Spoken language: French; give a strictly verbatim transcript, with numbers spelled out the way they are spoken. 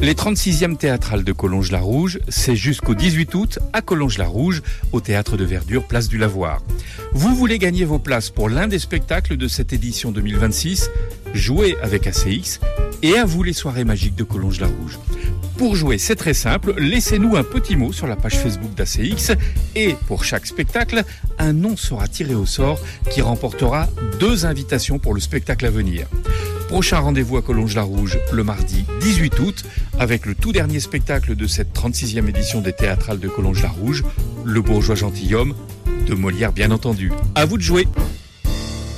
Les trente-sixièmes théâtrales de Collonges-la-Rouge, c'est jusqu'au dix-huit août à Collonges-la-Rouge, au Théâtre de Verdure, place du Lavoir. Vous voulez gagner vos places pour l'un des spectacles de cette édition deux mille vingt-six? Jouez avec A C X et à vous les soirées magiques de Collonges-la-Rouge. Pour jouer, c'est très simple, laissez-nous un petit mot sur la page Facebook d'A C X et pour chaque spectacle, un nom sera tiré au sort qui remportera deux invitations pour le spectacle à venir. Prochain rendez-vous à Collonges-la-Rouge le mardi dix-huit août avec le tout dernier spectacle de cette trente-sixième édition des théâtrales de Collonges-la-Rouge, Le Bourgeois Gentilhomme, de Molière bien entendu. À vous de jouer!